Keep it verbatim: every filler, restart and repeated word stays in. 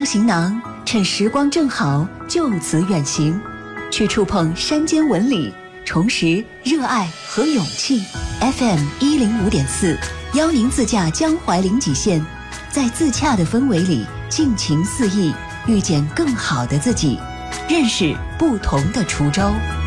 行囊，趁时光正好，就此远行，去触碰山间纹理，重拾热爱和勇气。 F M 一零五点四，邀您自驾江淮临济线，在自洽的氛围里尽情肆意，遇见更好的自己，认识不同的滁州。